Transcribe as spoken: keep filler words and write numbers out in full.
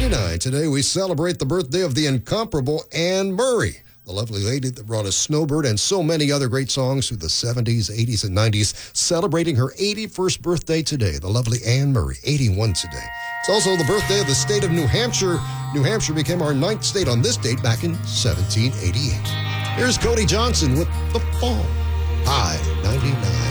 ninety-nine. Today we celebrate the birthday of the incomparable Anne Murray, the lovely lady that brought us Snowbird and so many other great songs through the seventies, eighties, and nineties, celebrating her eighty-first birthday today. The lovely Anne Murray, eighty-one today. It's also the birthday of the state of New Hampshire. New Hampshire became our ninth state on this date back in seventeen eighty-eight. Here's Cody Johnson with The Fall. High ninety-nine.